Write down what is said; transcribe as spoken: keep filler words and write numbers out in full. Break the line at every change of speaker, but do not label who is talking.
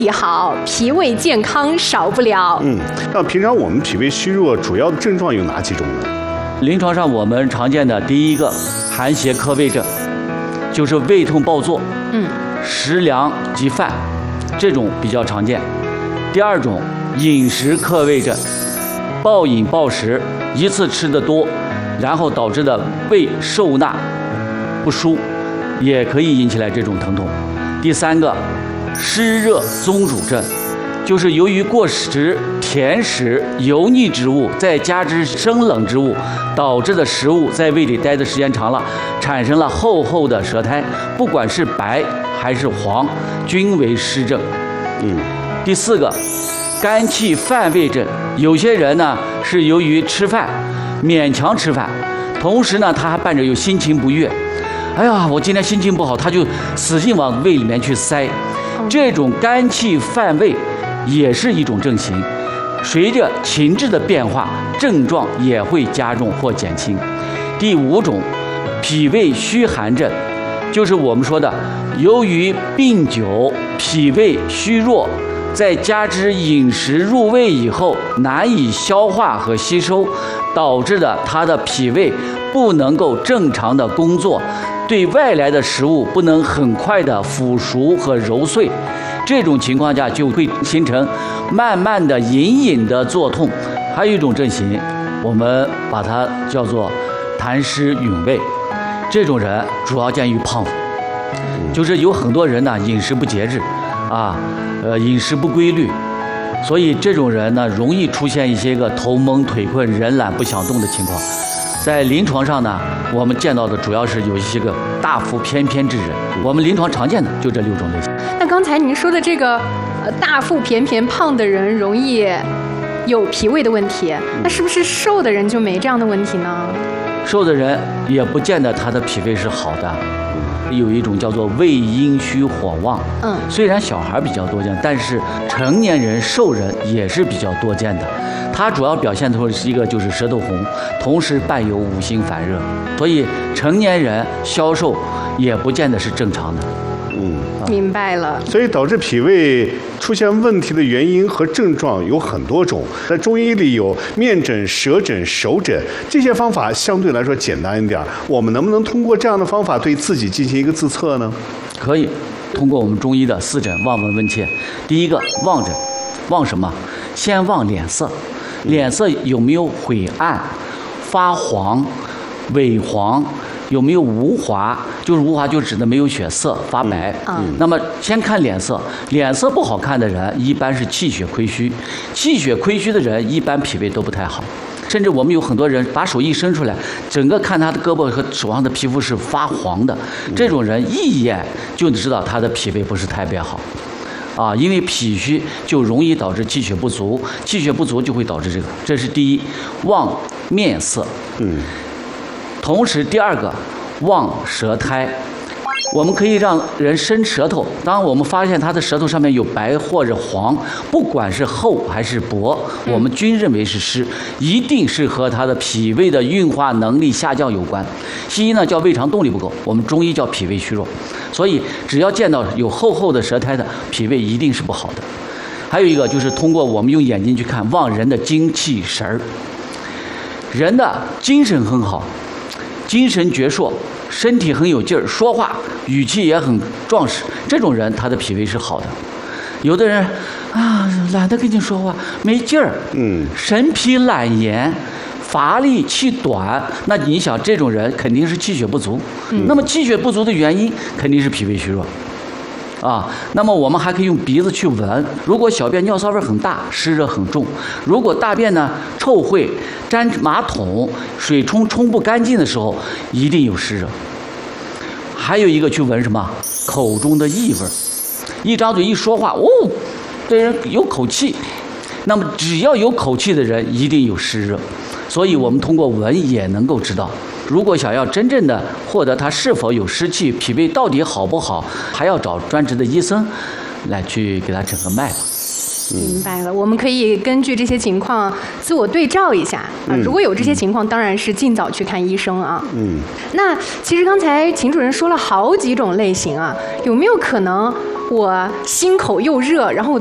好，脾胃健康少不了。
嗯，那平常我们脾胃虚弱主要的症状有哪几种呢？
临床上我们常见的第一个寒邪克胃症，就是胃痛暴作，
嗯，
食凉即犯，这种比较常见。第二种饮食克胃症，暴饮暴食，一次吃的多，然后导致的胃受纳不舒，也可以引起来这种疼痛。第三个湿热综乳症，就是由于过食甜食、油腻之物，再加之生冷之物，导致的食物在胃里待的时间长了，产生了厚厚的舌苔，不管是白还是黄，均为湿症。
嗯，
第四个肝气犯胃症，有些人呢是由于吃饭勉强吃饭，同时呢他还伴着有心情不悦，哎呀，我今天心情不好，他就使劲往胃里面去塞。这种肝气犯胃也是一种症型，随着情志的变化，症状也会加重或减轻。第五种脾胃虚寒症，就是我们说的由于病久、脾胃虚弱，再加之饮食入胃以后难以消化和吸收，导致的他的脾胃不能够正常的工作，对外来的食物不能很快的腐熟和揉碎，这种情况下就会形成慢慢的隐隐的作痛。还有一种症型，我们把它叫做痰湿吮胃，这种人主要见于胖子，就是有很多人呢饮食不节制啊，呃饮食不规律，所以这种人呢容易出现一些个头蒙腿困、人懒不想动的情况。在临床上呢，我们见到的主要是有一些个大腹翩翩之人，我们临床常见的就这六种类型。
那刚才您说的这个，呃，大腹便便胖的人容易有脾胃的问题，那是不是瘦的人就没这样的问题呢？
瘦的人也不见得他的脾胃是好的，有一种叫做胃阴虚火旺，
嗯，
虽然小孩比较多见，但是成年人瘦人也是比较多见的。它主要表现出是一个就是舌头红，同时伴有五心烦热，所以成年人消瘦也不见得是正常的。
嗯，
明白了。
所以导致脾胃出现问题的原因和症状有很多种，在中医里有面诊、舌诊、手诊，这些方法相对来说简单一点。我们能不能通过这样的方法对自己进行一个自测呢？
可以通过我们中医的四诊望闻问切。第一个望诊，望什么？先望脸色，脸色有没有晦暗、发黄、萎黄，有没有无华？就是无华就指的没有血色、发白。
嗯，
那么先看脸色，脸色不好看的人一般是气血亏虚，气血亏虚的人一般脾胃都不太好。甚至我们有很多人把手一伸出来，整个看他的胳膊和手上的皮肤是发黄的，这种人一眼就知道他的脾胃不是特别好。啊，因为脾虚就容易导致气血不足，气血不足就会导致这个，这是第一，望面色。
嗯，
同时第二个望舌苔，我们可以让人伸舌头，当我们发现他的舌头上面有白或者黄，不管是厚还是薄，我们均认为是湿，一定是和他的脾胃的运化能力下降有关。西医呢叫胃肠动力不够，我们中医叫脾胃虚弱。所以只要见到有厚厚的舌苔的，脾胃一定是不好的。还有一个就是通过我们用眼睛去看，望人的精气神儿，人的精神很好，精神矍铄，身体很有劲儿，说话语气也很壮实，这种人他的脾胃是好的。有的人啊懒得跟你说话，没劲儿，
嗯，
神疲懒言，乏力气短，那你想这种人肯定是气血不足。嗯、那么气血不足的原因肯定是脾胃虚弱。啊，那么我们还可以用鼻子去闻，如果小便尿骚味很大，湿热很重；如果大便呢臭秽，沾马桶水冲冲不干净的时候，一定有湿热。还有一个去闻什么？口中的异味，一张嘴一说话，哦，这人有口气。那么只要有口气的人，一定有湿热。所以我们通过闻也能够知道。如果想要真正的获得他是否有湿气，脾胃到底好不好，还要找专职的医生来去给他诊个脉吧。
明白了，我们可以根据这些情况自我对照一下啊。
嗯
如果有这些情况，当然是尽早去看医生啊。
嗯，
那其实刚才秦主任说了好几种类型啊，有没有可能我心口又热，然后